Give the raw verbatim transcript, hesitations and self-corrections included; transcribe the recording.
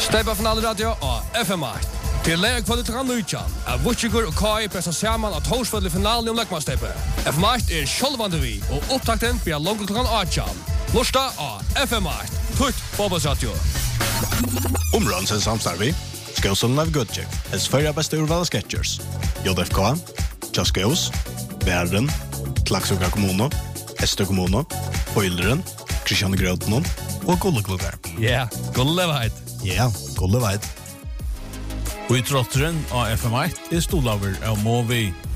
Steppa Final Radio og F M åtta. Til leia kvalitet Nujjan, av Vutsigur og Kai pressa saman av torsfødel i finalen om Lekmansteppe. F M åtta er sjølvande vi, og opptakten blir langt til Arjan. Lorsta av F M åtta, tutt fotballsradio. Områdens samstarvi, Skåsson av Gudjek, es fyrra beste urvala Sketchers, J F K, Tjaskås, Bæren, Klaksvika kommuno, Estö kommuno, Bøyleren, Kristian Grødnon og Gulleklubber. Ja, Gulleveit. Ja, Gulleveit. Og i trotteren av F M åtta er stolaver av Movi.